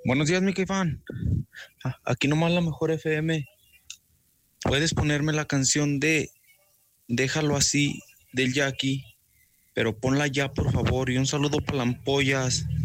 Buenos días, mi Caifán. Aquí nomás la mejor FM. Puedes ponerme la canción de Déjalo así del Jackie, pero ponla ya, por favor. Y un saludo para las ampollas.